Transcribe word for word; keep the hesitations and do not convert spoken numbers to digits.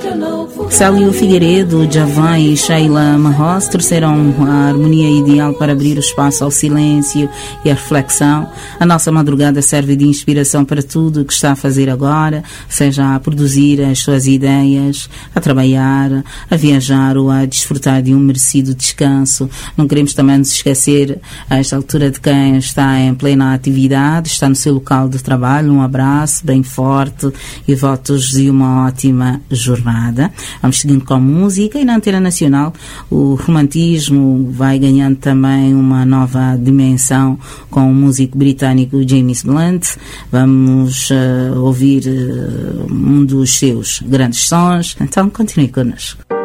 Célio Figueiredo, Djavan e Sheila Marros trouxeram a harmonia ideal para abrir o espaço ao silêncio e à reflexão. A nossa madrugada serve de inspiração para tudo o que está a fazer agora, seja a produzir as suas ideias, a trabalhar, a viajar ou a desfrutar de um merecido descanso. Não queremos também nos esquecer, a esta altura, de quem está em plena atividade, está no seu local de trabalho. Um abraço bem forte e votos de uma ótima jornada. Vamos seguindo com a música, e na Antena Nacional o romantismo vai ganhando também uma nova dimensão com o músico britânico James Blunt. Vamos uh, ouvir uh, um dos seus grandes sons, então continue connosco.